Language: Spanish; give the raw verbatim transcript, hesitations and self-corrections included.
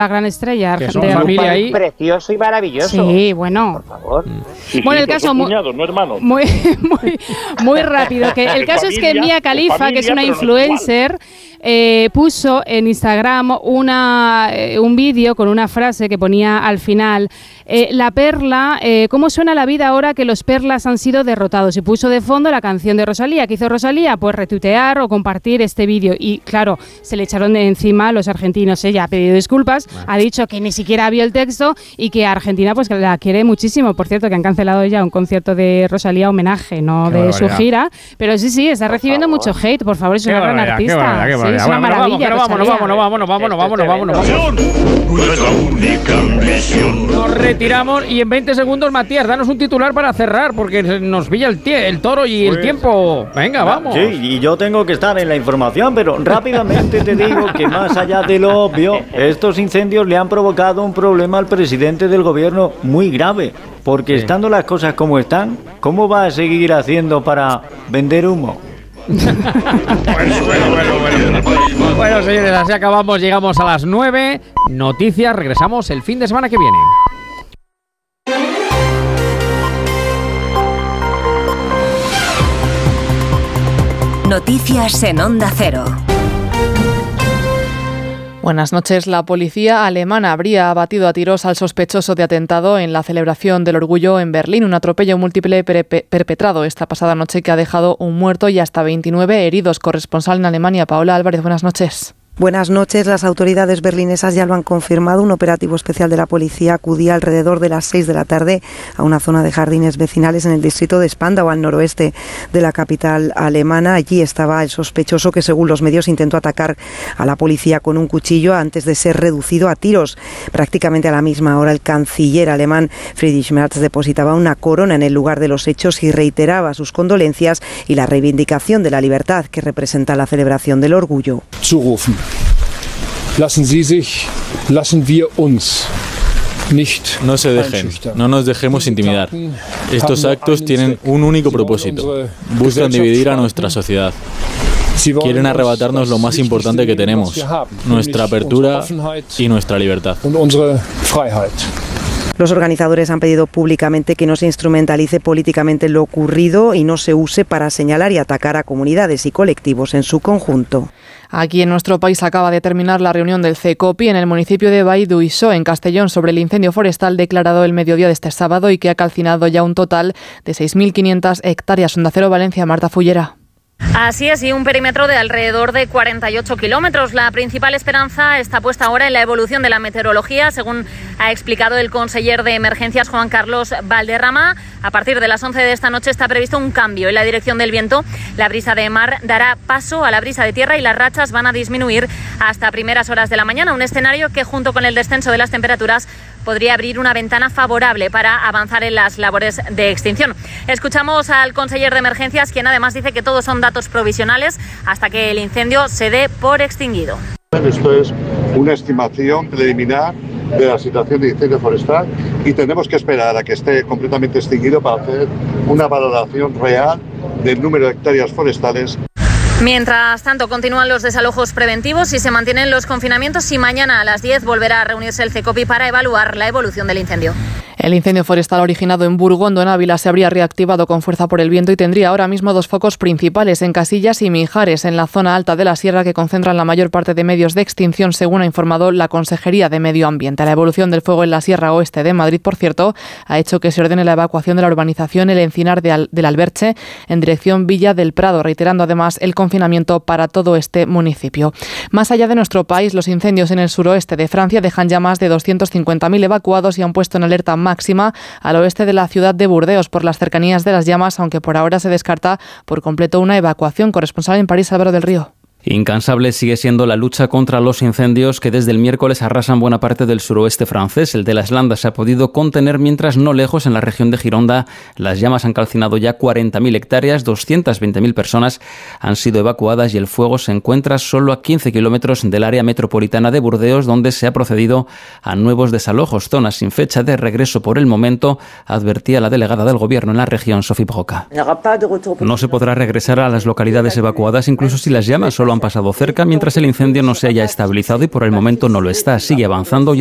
la gran estrella que son de familia ahí. Precioso y maravilloso. Sí, bueno. Por favor. Sí, Bueno, sí, el caso son muy, cuñados, no hermanos. muy, muy, muy rápido. Que el caso familia, es que Mia Khalifa, familia, que es una pero no es influencer, eh, puso en Instagram una, eh, un vídeo con una frase que ponía al final: eh, la perla, eh, ¿cómo suena la vida ahora que los perlas han sido derrotados? Y puso de fondo la canción de Rosalía. ¿Qué hizo Rosalía? Pues retuitear o compartir este vídeo. Y claro, se le echaron de encima a los argentinos. Ella ha pedido disculpas, bueno. ha dicho que ni siquiera vio el texto y que Argentina pues la quiere muchísimo. Por cierto, que han cancelado ya un concierto de Rosalía homenaje, no qué de barbaridad. Su gira. Pero sí, sí, está recibiendo mucho hate. Por favor, es una gran artista. Sí, es una maravilla. Vámonos, vámonos, vámonos, vámonos, vámonos, vámonos, vámonos. Nos retiramos y en veinte segundos, Matías, danos un titular para cerrar porque nos pilla el, tie- el toro y el pues, tiempo. Venga, vamos. Sí, y yo tengo que estar en la información, pero rápidamente te digo que más allá de lo obvio, estos incendios le han provocado un problema al presidente del gobierno muy grave, porque sí. estando las cosas como están, ¿cómo va a seguir haciendo para vender humo? bueno, bueno, bueno, bueno. Bueno, señores, así acabamos, llegamos a las nueve. Noticias, regresamos el fin de semana que viene. Noticias en Onda Cero. Buenas noches. La policía alemana habría abatido a tiros al sospechoso de atentado en la celebración del orgullo en Berlín, un atropello múltiple perpe- perpetrado esta pasada noche que ha dejado un muerto y hasta veintinueve heridos. Corresponsal en Alemania, Paola Álvarez, buenas noches. Buenas noches. Las autoridades berlinesas ya lo han confirmado. Un operativo especial de la policía acudía alrededor de las seis de la tarde a una zona de jardines vecinales en el distrito de Spandau, al noroeste de la capital alemana. Allí estaba el sospechoso que, según los medios, intentó atacar a la policía con un cuchillo antes de ser reducido a tiros. Prácticamente a la misma hora, el canciller alemán Friedrich Merz depositaba una corona en el lugar de los hechos y reiteraba sus condolencias y la reivindicación de la libertad que representa la celebración del orgullo. Zurufen. Lassen Sie sich, lassen wir uns nicht. No se dejen, no nos dejemos intimidar. Estos actos tienen un único propósito: buscan dividir a nuestra sociedad. Quieren arrebatarnos lo más importante que tenemos, nuestra apertura y nuestra libertad. Los organizadores han pedido públicamente que no se instrumentalice políticamente lo ocurrido y no se use para señalar y atacar a comunidades y colectivos en su conjunto. Aquí en nuestro país acaba de terminar la reunión del CECOPI en el municipio de Vallduissó, en Castellón, sobre el incendio forestal declarado el mediodía de este sábado y que ha calcinado ya un total de seis mil quinientas hectáreas. Onda Cero Valencia, Marta Fullera. Así es, y un perímetro de alrededor de cuarenta y ocho kilómetros. La principal esperanza está puesta ahora en la evolución de la meteorología, según ha explicado el conseller de Emergencias, Juan Carlos Valderrama. A partir de las once de esta noche está previsto un cambio en la dirección del viento. La brisa de mar dará paso a la brisa de tierra y las rachas van a disminuir hasta primeras horas de la mañana. Un escenario que, junto con el descenso de las temperaturas, podría abrir una ventana favorable para avanzar en las labores de extinción. Escuchamos al conseller de Emergencias, quien además dice que todos son datos provisionales hasta que el incendio se dé por extinguido. Esto es una estimación preliminar de la situación de incendio forestal y tenemos que esperar a que esté completamente extinguido para hacer una valoración real del número de hectáreas forestales. Mientras tanto, continúan los desalojos preventivos y se mantienen los confinamientos, y mañana a las diez volverá a reunirse el CECOPI para evaluar la evolución del incendio. El incendio forestal originado en Burgondo, en Ávila, se habría reactivado con fuerza por el viento y tendría ahora mismo dos focos principales, en Casillas y Mijares, en la zona alta de la sierra, que concentran la mayor parte de medios de extinción, según ha informado la Consejería de Medio Ambiente. La evolución del fuego en la Sierra Oeste de Madrid, por cierto, ha hecho que se ordene la evacuación de la urbanización El Encinar de Al- del Alberche en dirección Villa del Prado, reiterando además el confinamiento para todo este municipio. Más allá de nuestro país, los incendios en el suroeste de Francia dejan ya más de doscientos cincuenta mil evacuados y han puesto en alerta máxima al oeste de la ciudad de Burdeos por las cercanías de las llamas, aunque por ahora se descarta por completo una evacuación. Corresponsal en París, Álvaro del Río. Incansable sigue siendo la lucha contra los incendios que desde el miércoles arrasan buena parte del suroeste francés. El de las Landas se ha podido contener, mientras no lejos, en la región de Gironda, las llamas han calcinado ya cuarenta mil hectáreas, doscientas veinte mil personas han sido evacuadas y el fuego se encuentra solo a quince kilómetros del área metropolitana de Burdeos, donde se ha procedido a nuevos desalojos. Zonas sin fecha de regreso por el momento, advertía la delegada del gobierno en la región, Sophie Broca. No se podrá regresar a las localidades evacuadas incluso si las llamas solo solo han pasado cerca mientras el incendio no se haya estabilizado y por el momento no lo está. Sigue avanzando.